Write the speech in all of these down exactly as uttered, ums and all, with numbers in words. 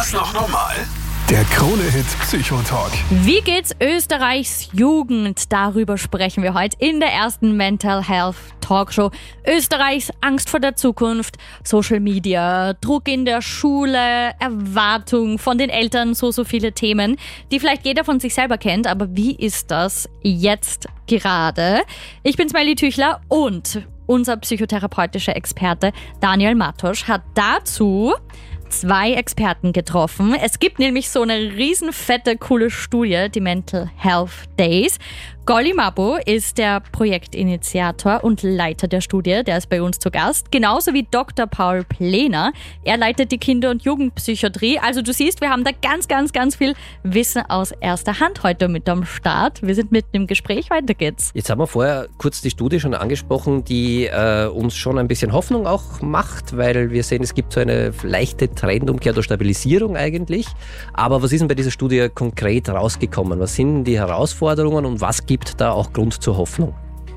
das noch normal? Der Krone-Hit Psychotalk. Wie geht's Österreichs Jugend? Darüber sprechen wir heute in der ersten Mental Health Talkshow. Österreichs Angst vor der Zukunft, Social Media, Druck in der Schule, Erwartung von den Eltern, so, so viele Themen, die vielleicht jeder von sich selber kennt. Aber wie ist das jetzt gerade? Ich bin Smelly Tüchler und unser psychotherapeutischer Experte Daniel Matosch hat dazu zwei Experten getroffen. Es gibt nämlich so eine riesenfette, coole Studie, die Mental Health Days. Golly Mabo ist der Projektinitiator und Leiter der Studie, der ist bei uns zu Gast. Genauso wie Doktor Paul Plener. Er leitet die Kinder- und Jugendpsychiatrie. Also du siehst, wir haben da ganz, ganz, ganz viel Wissen aus erster Hand heute mit am Start. Wir sind mitten im Gespräch, weiter geht's. Jetzt haben wir vorher kurz die Studie schon angesprochen, die äh, uns schon ein bisschen Hoffnung auch macht, weil wir sehen, es gibt so eine leichte Trendumkehr oder Stabilisierung eigentlich. Aber was ist denn bei dieser Studie konkret rausgekommen? Was sind die Herausforderungen und was gibt da auch Grund zur Hoffnung?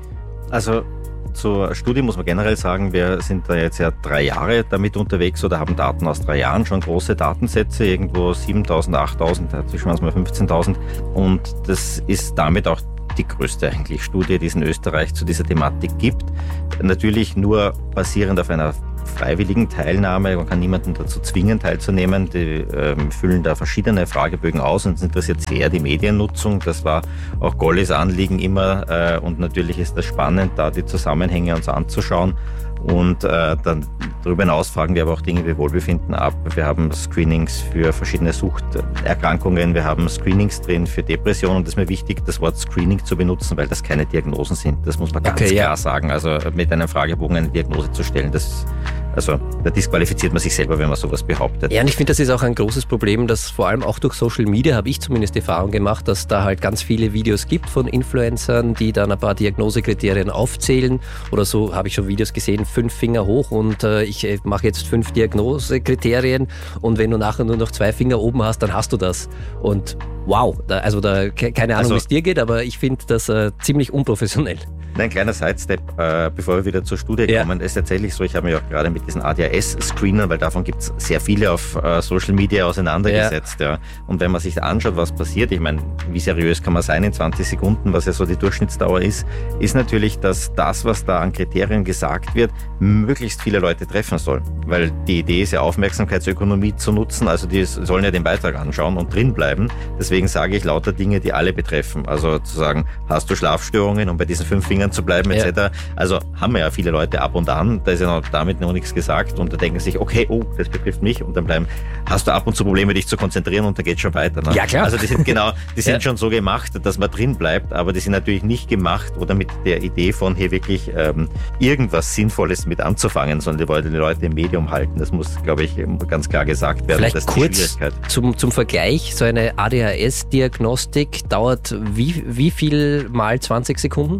Also zur Studie muss man generell sagen, wir sind da jetzt ja drei Jahre damit unterwegs oder haben Daten aus drei Jahren, schon große Datensätze, irgendwo siebentausend, achttausend, zwischen manchmal fünfzehntausend, und das ist damit auch die größte eigentlich Studie, die es in Österreich zu dieser Thematik gibt. Natürlich nur basierend auf einer freiwilligen Teilnahme. Man kann niemanden dazu zwingen, teilzunehmen. Die ähm, füllen da verschiedene Fragebögen aus und es interessiert sehr die Mediennutzung. Das war auch Gollys Anliegen immer äh, und natürlich ist das spannend, da die Zusammenhänge uns anzuschauen. Und äh, dann darüber hinaus fragen wir aber auch Dinge wie Wohlbefinden ab. Wir haben Screenings für verschiedene Suchterkrankungen, wir haben Screenings drin für Depressionen. Und das ist mir wichtig, das Wort Screening zu benutzen, weil das keine Diagnosen sind. Das muss man ganz okay, klar ja. sagen. Also mit einem Fragebogen eine Diagnose zu stellen, das Also da disqualifiziert man sich selber, wenn man sowas behauptet. Ja, und ich finde, das ist auch ein großes Problem, dass vor allem auch durch Social Media, habe ich zumindest die Erfahrung gemacht, dass da halt ganz viele Videos gibt von Influencern, die dann ein paar Diagnosekriterien aufzählen. Oder so habe ich schon Videos gesehen, fünf Finger hoch und äh, ich mache jetzt fünf Diagnosekriterien und wenn du nachher nur noch zwei Finger oben hast, dann hast du das. Und wow, da, also da keine Ahnung, Also, wie es dir geht, aber ich finde das äh, ziemlich unprofessionell. Ein kleiner Sidestep, äh, bevor wir wieder zur Studie Ja. kommen. Es ist tatsächlich so, ich habe mich auch gerade mit diesen A D H S-Screenern, weil davon gibt es sehr viele auf äh, Social Media auseinandergesetzt. Ja. Ja. Und wenn man sich anschaut, was passiert, ich meine, wie seriös kann man sein in zwanzig Sekunden, was ja so die Durchschnittsdauer ist, ist natürlich, dass das, was da an Kriterien gesagt wird, möglichst viele Leute treffen soll. Weil die Idee ist ja, Aufmerksamkeitsökonomie zu nutzen, also die sollen ja den Beitrag anschauen und drin bleiben. Deswegen sage ich lauter Dinge, die alle betreffen. Also zu sagen, hast du Schlafstörungen, um bei diesen fünf Fingern zu bleiben, et cetera. Ja. Also haben wir ja viele Leute ab und an, da ist ja noch damit noch nichts gesagt und da denken sich, okay, oh, das betrifft mich und dann bleiben, hast du ab und zu Probleme, dich zu konzentrieren und dann geht's schon weiter. Ne? Ja, klar. Also die sind genau, die sind ja. schon so gemacht, dass man drin bleibt, aber die sind natürlich nicht gemacht oder mit der Idee von hier wirklich ähm, irgendwas Sinnvolles mit anzufangen, sondern die wollen die Leute im Medium halten. Das muss, glaube ich, ganz klar gesagt werden. Vielleicht das ist kurz zum, zum Vergleich, so eine A D H S-Diagnostik dauert wie, wie viel mal zwanzig Sekunden?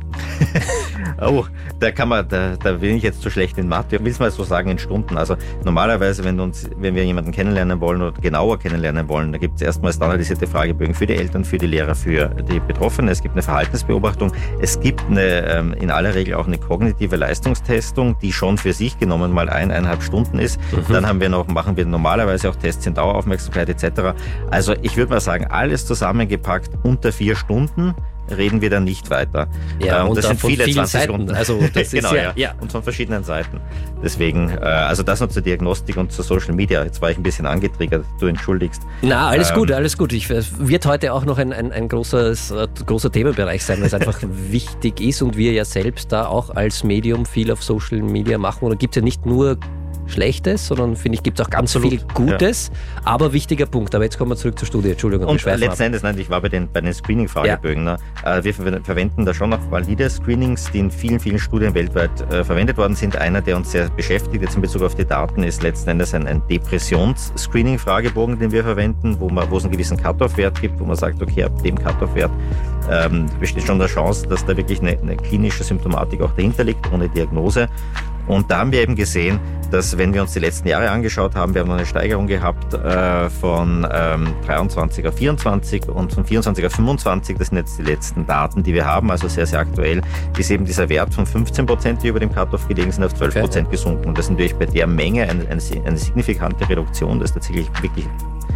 Oh, da kann man, da, da bin ich jetzt zu schlecht in Mathe. Ich will es mal so sagen in Stunden. Also normalerweise, wenn, uns, wenn wir jemanden kennenlernen wollen oder genauer kennenlernen wollen, da gibt es erstmal standardisierte Fragebögen für die Eltern, für die Lehrer, für die Betroffenen. Es gibt eine Verhaltensbeobachtung. Es gibt eine, ähm, in aller Regel auch eine kognitive Leistungstestung, die schon für sich genommen mal ein, eineinhalb Stunden ist. Mhm. Dann haben wir noch, machen wir normalerweise auch Tests in Daueraufmerksamkeit et cetera. Also ich würde mal sagen, alles zusammengepackt unter vier Stunden. Reden wir dann nicht weiter. Ja, und, und das sind viele zwanzig Seiten. Sekunden. Also das genau, ist ja, ja. ja. Und von verschiedenen Seiten. Deswegen, äh, also das noch zur Diagnostik und zur Social Media. Jetzt war ich ein bisschen angetriggert, du entschuldigst. Na, alles ähm, gut, alles gut. Ich, es wird heute auch noch ein, ein, ein großes, äh, großer Themenbereich sein, weil es einfach wichtig ist und wir ja selbst da auch als Medium viel auf Social Media machen. Und da gibt es ja nicht nur Schlechtes, sondern finde ich, gibt es auch ganz Absolut. viel Gutes, ja. Aber wichtiger Punkt. Aber jetzt kommen wir zurück zur Studie. Entschuldigung. Und letzten Endes, nein, ich war bei den, bei den Screening-Fragebögen. Ja. Ne? Wir ver- verwenden da schon noch valide Screenings, die in vielen, vielen Studien weltweit äh, verwendet worden sind. Einer, der uns sehr beschäftigt jetzt in Bezug auf die Daten, ist letzten Endes ein, ein Depressions-Screening-Fragebogen, den wir verwenden, wo, man, wo es einen gewissen Cut-Off-Wert gibt, wo man sagt, okay, ab dem Cut-Off-Wert ähm, besteht schon eine Chance, dass da wirklich eine, eine klinische Symptomatik auch dahinter liegt, ohne Diagnose. Und da haben wir eben gesehen, dass wenn wir uns die letzten Jahre angeschaut haben, wir haben eine Steigerung gehabt äh, von ähm, dreiundzwanzig auf vierundzwanzig und von vierundzwanzig auf fünfundzwanzig, das sind jetzt die letzten Daten, die wir haben, also sehr, sehr aktuell, ist eben dieser Wert von fünfzehn Prozent, die über dem Cut-Off gelegen sind, auf zwölf Prozent okay. gesunken. Und das ist natürlich bei der Menge eine, eine, eine signifikante Reduktion, das ist tatsächlich wirklich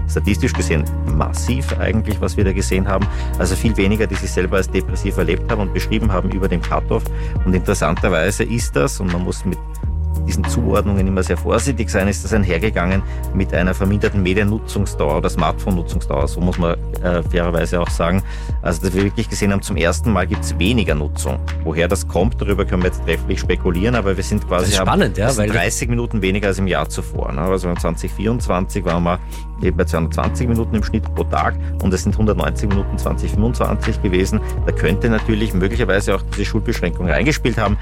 statistisch gesehen massiv eigentlich, was wir da gesehen haben. Also viel weniger, die sich selber als depressiv erlebt haben und beschrieben haben über den Cut-off. Und interessanterweise ist das, und man muss mit diesen Zuordnungen immer sehr vorsichtig sein, ist das einhergegangen mit einer verminderten Mediennutzungsdauer oder Smartphone-Nutzungsdauer. So muss man äh, fairerweise auch sagen. Also, dass wir wirklich gesehen haben, zum ersten Mal gibt es weniger Nutzung. Woher das kommt, darüber können wir jetzt trefflich spekulieren, aber wir sind quasi das ist spannend, haben, ja, weil dreißig Minuten weniger als im Jahr zuvor. Ne? Also zwanzig vierundzwanzig waren wir eben bei zweihundertzwanzig Minuten im Schnitt pro Tag und es sind hundertneunzig Minuten zwanzig fünfundzwanzig gewesen. Da könnte natürlich möglicherweise auch diese Schulbeschränkung reingespielt haben.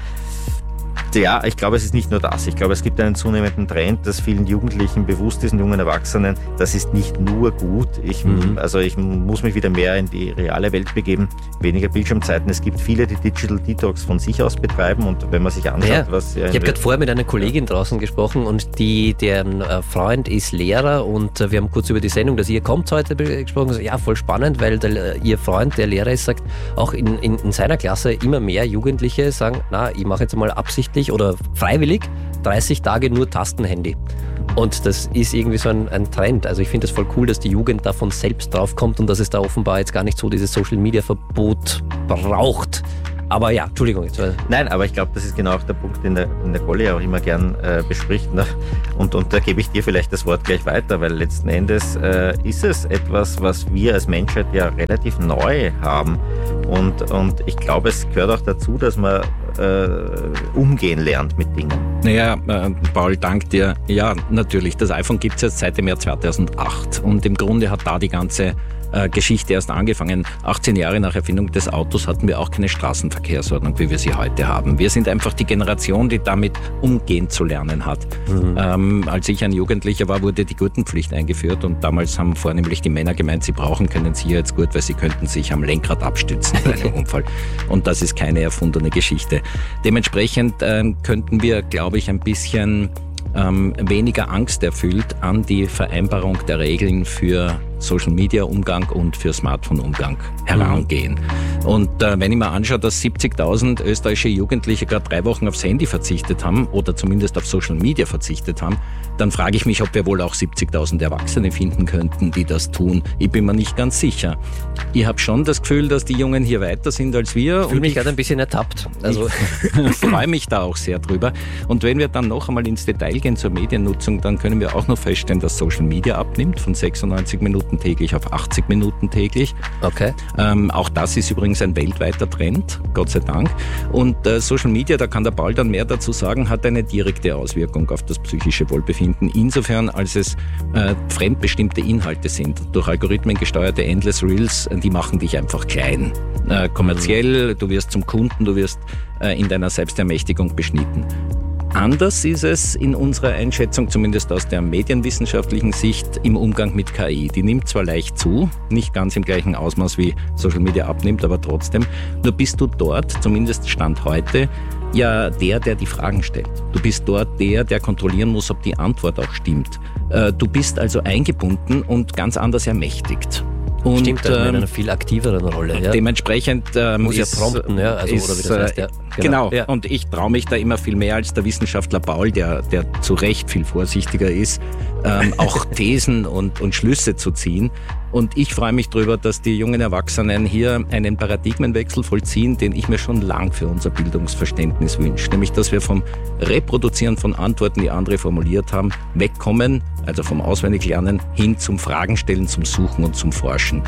Ja, ich glaube, es ist nicht nur das. Ich glaube, es gibt einen zunehmenden Trend, dass vielen Jugendlichen bewusst ist und jungen Erwachsenen, das ist nicht nur gut. Ich, mhm. Also ich muss mich wieder mehr in die reale Welt begeben, weniger Bildschirmzeiten. Es gibt viele, die Digital Detox von sich aus betreiben und wenn man sich anschaut, ja. was... Ja, ich habe gerade vorher mit einer Kollegin draußen gesprochen und die, deren Freund ist Lehrer und wir haben kurz über die Sendung, dass ihr kommt heute gesprochen. Also, ja, voll spannend, weil der, ihr Freund, der Lehrer ist, sagt, auch in, in, in seiner Klasse immer mehr Jugendliche sagen, na, ich mache jetzt mal absichtlich oder freiwillig dreißig Tage nur Tastenhandy. Und das ist irgendwie so ein, ein Trend. Also ich finde es voll cool, dass die Jugend davon selbst draufkommt und dass es da offenbar jetzt gar nicht so dieses Social-Media-Verbot braucht. Aber ja, Entschuldigung. Jetzt war Nein, aber ich glaube, das ist genau auch der Punkt, den der, den der Golli auch immer gern äh, bespricht. Ne? Und, und da gebe ich dir vielleicht das Wort gleich weiter, weil letzten Endes äh, ist es etwas, was wir als Menschheit ja relativ neu haben. Und, und ich glaube, es gehört auch dazu, dass man äh, umgehen lernt mit Dingen. Naja, äh, Paul, dank dir. Ja, natürlich. Das iPhone gibt es jetzt seit dem Jahr zweitausendacht. Und im Grunde hat da die ganze Geschichte erst angefangen. achtzehn Jahre nach Erfindung des Autos hatten wir auch keine Straßenverkehrsordnung, wie wir sie heute haben. Wir sind einfach die Generation, die damit umgehen zu lernen hat. Mhm. Ähm, als ich ein Jugendlicher war, wurde die Gurtenpflicht eingeführt und damals haben vornehmlich die Männer gemeint, sie brauchen keinen Sicherheitsgurt, weil sie könnten sich am Lenkrad abstützen bei einem Unfall. Und das ist keine erfundene Geschichte. Dementsprechend ähm, könnten wir, glaube ich, ein bisschen ähm, weniger angsterfüllt an die Vereinbarung der Regeln für Social-Media-Umgang und für Smartphone-Umgang herangehen. Mhm. Und äh, wenn ich mir anschaue, dass siebzigtausend österreichische Jugendliche gerade drei Wochen aufs Handy verzichtet haben oder zumindest auf Social-Media verzichtet haben, dann frage ich mich, ob wir wohl auch siebzigtausend Erwachsene finden könnten, die das tun. Ich bin mir nicht ganz sicher. Ich habe schon das Gefühl, dass die Jungen hier weiter sind als wir. Ich fühle mich gerade ein bisschen ertappt. Also ich freue mich da auch sehr drüber. Und wenn wir dann noch einmal ins Detail gehen zur Mediennutzung, dann können wir auch noch feststellen, dass Social Media abnimmt von sechsundneunzig Minuten täglich auf achtzig Minuten täglich. Okay. Ähm, auch das ist übrigens ein weltweiter Trend, Gott sei Dank. Und äh, Social Media, da kann der Paul dann mehr dazu sagen, hat eine direkte Auswirkung auf das psychische Wohlbefinden. Insofern, als es äh, fremdbestimmte Inhalte sind. Durch Algorithmen gesteuerte Endless Reels, die machen dich einfach klein. Äh, kommerziell, du wirst zum Kunden, du wirst äh, in deiner Selbstermächtigung beschnitten. Anders ist es in unserer Einschätzung, zumindest aus der medienwissenschaftlichen Sicht, im Umgang mit K I. Die nimmt zwar leicht zu, nicht ganz im gleichen Ausmaß wie Social Media abnimmt, aber trotzdem. Nur bist du dort, zumindest Stand heute, ja der, der die Fragen stellt. Du bist dort der, der kontrollieren muss, ob die Antwort auch stimmt. Du bist also eingebunden und ganz anders ermächtigt. Und, Stimmt, ähm, in einer viel aktiveren Rolle. Ja. Dementsprechend ähm, muss ist, ja prompten, ja, also, ist, oder wie das heißt, ja. Genau, genau. Ja. Und ich traue mich da immer viel mehr als der Wissenschaftler Paul, der, der zu Recht viel vorsichtiger ist, ähm, auch Thesen und, und Schlüsse zu ziehen. Und ich freue mich darüber, dass die jungen Erwachsenen hier einen Paradigmenwechsel vollziehen, den ich mir schon lang für unser Bildungsverständnis wünsche. Nämlich, dass wir vom Reproduzieren von Antworten, die andere formuliert haben, wegkommen, also vom Auswendiglernen, hin zum Fragenstellen, zum Suchen und zum Forschen.